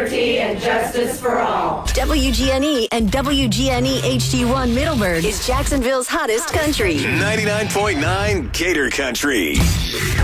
liberty, and justice for all. WGNE and WGNE HD1 Middleburg is Jacksonville's hottest country. 99.9 Gator Country.